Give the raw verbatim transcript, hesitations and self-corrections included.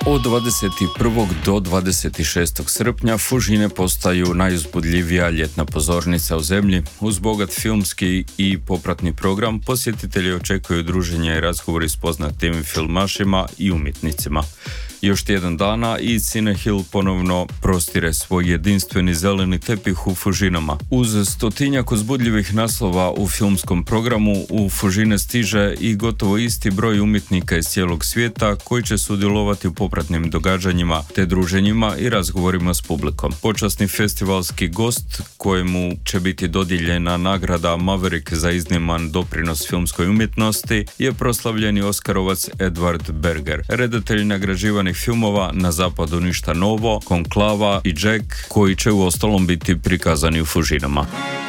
Od dvadeset prvog do dvadeset šestog srpnja Fužine postaju najuzbudljivija ljetna pozornica u zemlji. Uz bogat filmski i popratni program posjetitelji očekuju druženje i razgovori s poznatim filmašima i umjetnicima. Još tjedan dana i Cinehill ponovno prostire svoj jedinstveni zeleni tepih u Fužinama. Uz stotinjak uzbudljivih naslova u filmskom programu u Fužine stiže i gotovo isti broj umjetnika iz cijelog svijeta koji će sudjelovati u popratnim događanjima te druženjima i razgovorima s publikom. Počasni festivalski gost kojemu će biti dodijeljena nagrada Maverick za izniman doprinos filmskoj umjetnosti je proslavljeni Oskarovac Edward Berger, redatelj nagrađivanih filmova Na zapadu ništa novo, Konklava i Jack, koji će u ostalom biti prikazani u Fužinama.